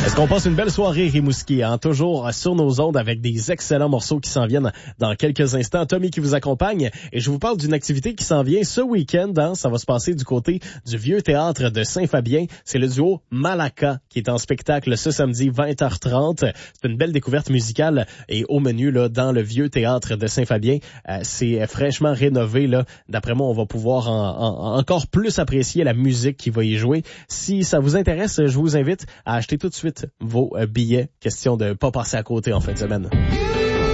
Est-ce qu'on passe une belle soirée, Rimouski, hein? Toujours sur nos ondes avec des excellents morceaux qui s'en viennent dans quelques instants. Tommy qui vous accompagne et je vous parle d'une activité qui s'en vient ce week-end. Hein? Ça va se passer du côté du Vieux Théâtre de Saint-Fabien. C'est le duo Malaka qui est en spectacle ce samedi 20h30. C'est une belle découverte musicale et au menu là dans le Vieux Théâtre de Saint-Fabien. C'est fraîchement rénové. Là. D'après moi, on va pouvoir encore plus apprécier la musique qui va y jouer. Si ça vous intéresse, je vous invite à acheter tout de suite vos billets. Question de pas passer à côté en fin de semaine.